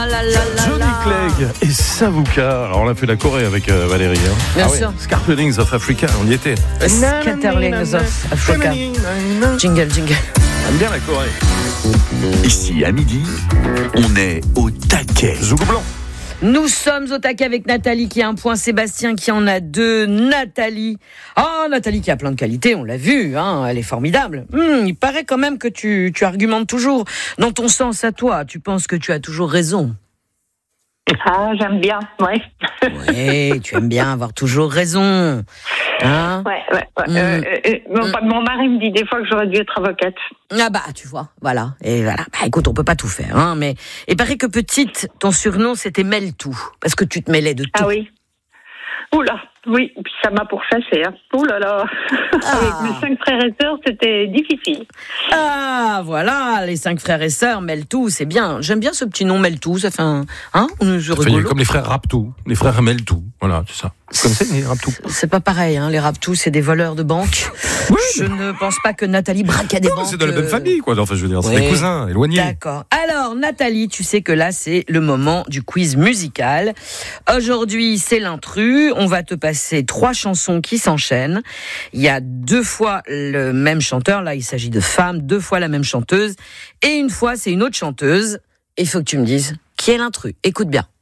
Johnny Clegg et Savuka. Alors on a fait la Corée avec Valérie. Bien sûr. Scatterlings of Africa, on y était. Scatterlings of Africa. Jingle. J'aime bien la Corée. Ici, à midi, on est au taquet. Zougou blanc. Nous sommes au taquet avec Nathalie qui a un point, Sébastien qui en a 2. Nathalie qui a plein de qualités, on l'a vu, elle est formidable. Il paraît quand même que tu argumentes toujours dans ton sens à toi. Tu penses que tu as toujours raison. Ah, j'aime bien, ouais. Oui, tu aimes bien avoir toujours raison. Ouais. Mon mari me dit des fois que j'aurais dû être avocate. Ah bah, tu vois, voilà. Et voilà. Bah écoute, on peut pas tout faire, mais il paraît que petite, ton surnom c'était Mêle-tout, parce que tu te mêlais de tout. Ah oui. Oula, oui, puis ça m'a pourchassé. Ouh là là. Avec mes 5 frères et sœurs, c'était difficile. Ah, voilà, les 5 frères et sœurs, Mêle-tout, c'est bien. J'aime bien ce petit nom Mêle-tout, ça fait un... Comme les frères Raptou, les frères Mêle-tout, voilà, c'est ça. Vous connaissez les Raptou? C'est pas pareil, les Raptou, c'est des voleurs de banque. Oui. Je ne pense pas que Nathalie braquait des banques. C'est de la même famille, quoi. Enfin, je veux dire, c'est des cousins, éloignés. D'accord. Alors, Nathalie, tu sais que là, c'est le moment du quiz musical. Aujourd'hui, c'est l'intrus. On va te passer 3 chansons qui s'enchaînent. Il y a 2 fois le même chanteur. Là, il s'agit de femmes. 2 fois la même chanteuse. Et une fois, c'est une autre chanteuse. Et il faut que tu me dises qui est l'intrus. Écoute bien.